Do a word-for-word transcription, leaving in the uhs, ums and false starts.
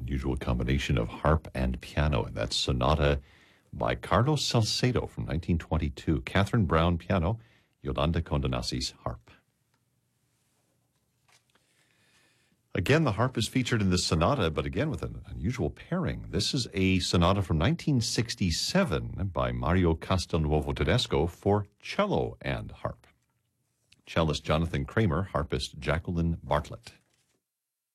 unusual combination of harp and piano, and that's Sonata by Carlos Salcedo from nineteen twenty-two. Catherine Brown, piano, Yolanda Condonasi's harp. Again, the harp is featured in the sonata, but again with an unusual pairing. This is a sonata from nineteen sixty-seven by Mario Castelnuovo Tedesco for cello and harp. Cellist Jonathan Kramer, harpist Jacqueline Bartlett.